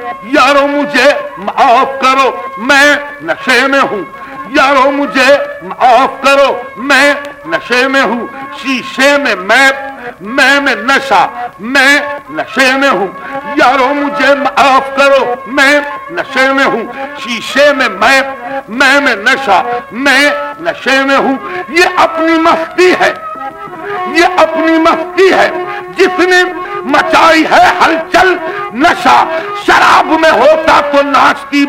यारो मुझे माफ करो मैं नशे में हूँ, यारो मुझे माफ करो मैं नशे में हूँ, शीशे में मैं में नशा, मैं नशे में हूँ, यारो मुझे माफ करो मैं नशे में हूँ, शीशे में मैं में नशा, मैं नशे में हूँ। ये अपनी मस्ती है, ये अपनी मस्ती है जिसने मचाई है हलचल। नशा शराब में होता तो नाचती